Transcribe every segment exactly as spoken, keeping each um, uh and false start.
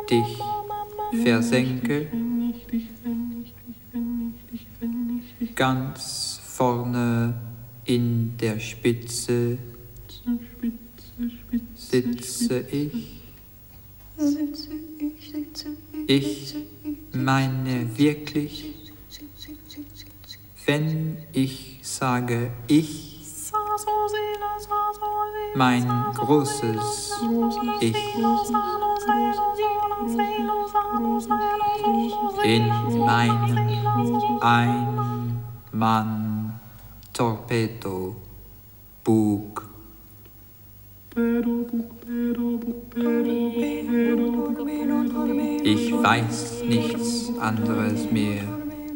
dich versenke, ganz vorne in der Spitze sitze ich. Ich meine wirklich, wenn ich sage ich, mein großes Ich, in meinem Ein-Mann-Torpedo-Bug. Ich weiß nichts anderes mehr,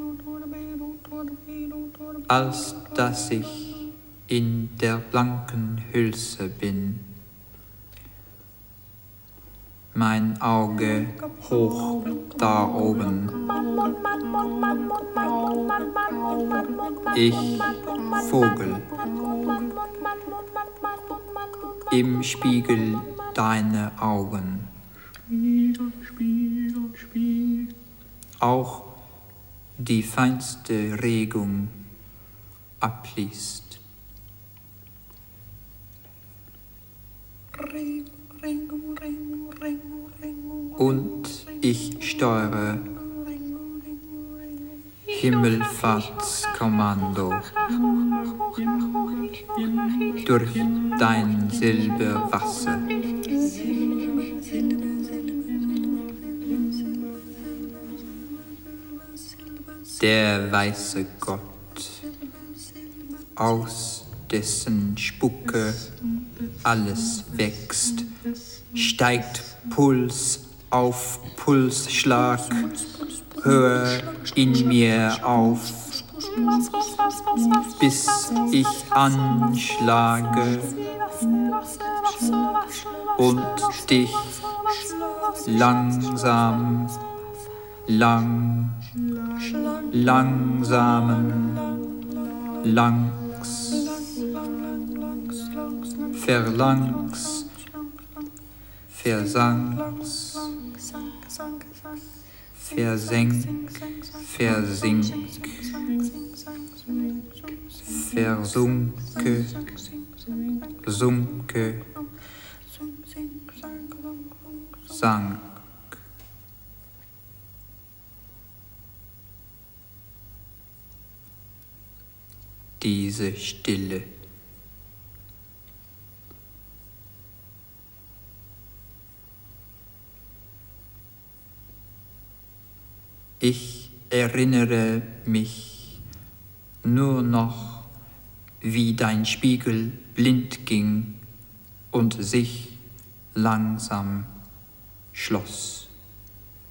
als dass ich in der blanken Hülse bin. Mein Auge hoch da oben. Ich Vogel. Im Spiegel deine Augen. Auch die feinste Regung abliest. Und ich steuere Himmelfahrtskommando durch dein Silberwasser. Der weiße Gott, aus dessen Spucke alles wächst, steigt Puls auf Pulsschlag höher in mir auf, bis ich anschlage und dich langsam, lang, langsamen, langs, verlangs, versangs, versenk, versink, versunke, sunke, sank. Diese Stille. Ich erinnere mich nur noch, wie dein Spiegel blind ging und sich langsam schloss.